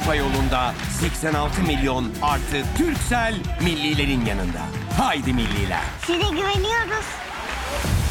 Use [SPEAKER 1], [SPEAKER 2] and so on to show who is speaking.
[SPEAKER 1] Avrupa yolunda 86 milyon artı Turkcell millilerin yanında. Haydi milliler.
[SPEAKER 2] Size güveniyoruz.